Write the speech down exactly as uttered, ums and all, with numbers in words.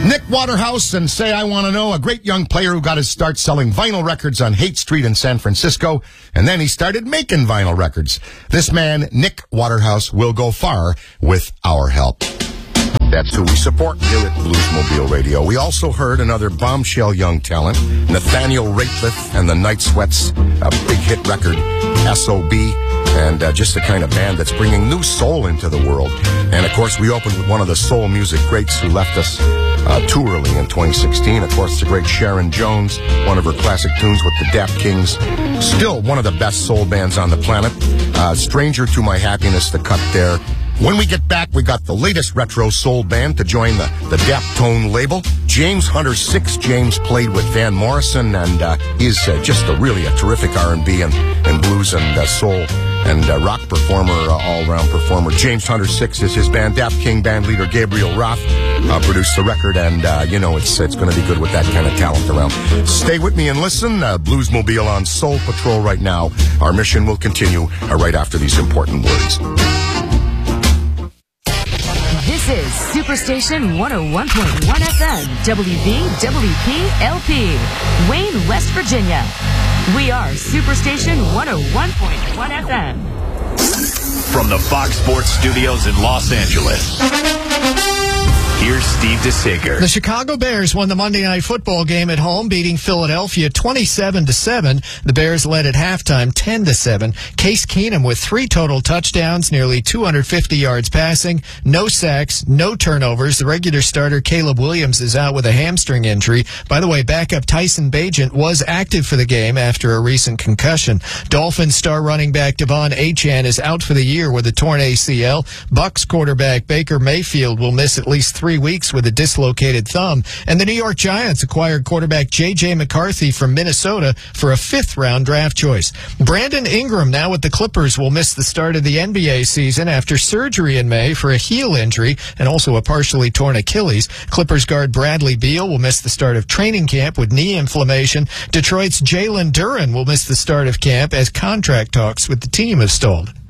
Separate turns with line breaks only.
Nick Waterhouse and Say I Want to Know, a great young player who got his start selling vinyl records on Haight Street in San Francisco, and then he started making vinyl records. This man, Nick Waterhouse, will go far with our help. That's who we support here at Bluesmobile Radio. We also heard another bombshell young talent, Nathaniel Rateliff and the Night Sweats, a big hit record, S O B, and uh, just the kind of band that's bringing new soul into the world. And, of course, we opened with one of the soul music greats who left us uh, too early in twenty sixteen. Of course, the great Sharon Jones, one of her classic tunes with the Dap Kings. Still one of the best soul bands on the planet. Uh, Stranger to My Happiness, the cut there. When we get back, we got the latest retro soul band to join the, the Daptone label. James Hunter Six. James played with Van Morrison, and uh, he's uh, just a really a terrific R and B and, and blues and uh, soul and uh, rock performer, uh, all-around performer. James Hunter Six is his band. Dap King band leader Gabriel Roth uh, produced the record, and, uh, you know, it's it's going to be good with that kind of talent around. Stay with me and listen. Uh, Bluesmobile on Soul Patrol right now. Our mission will continue uh, right after these important words.
This is Superstation one oh one point one F M, W B W P L P, Wayne, West Virginia. We are Superstation one oh one point one F M.
From the Fox Sports Studios in Los Angeles, here's Steve DeSager.
The Chicago Bears won the Monday Night Football game at home, beating Philadelphia twenty-seven to seven. The Bears led at halftime ten to seven. Case Keenum with three total touchdowns, nearly two hundred fifty yards passing, no sacks, no turnovers. The regular starter Caleb Williams is out with a hamstring injury. By the way, backup Tyson Bagent was active for the game after a recent concussion. Dolphins star running back Devon Achane is out for the year with a torn A C L. Bucs quarterback Baker Mayfield will miss at least three weeks with a dislocated thumb. And the New York Giants acquired quarterback J J McCarthy from Minnesota for a fifth-round draft choice. Brandon Ingram, now with the Clippers, will miss the start of the N B A season after surgery in May for a heel injury and also a partially torn Achilles. Clippers guard Bradley Beal will miss the start of training camp with knee inflammation. Detroit's Jalen Duren will miss the start of camp as contract talks with the team have stalled.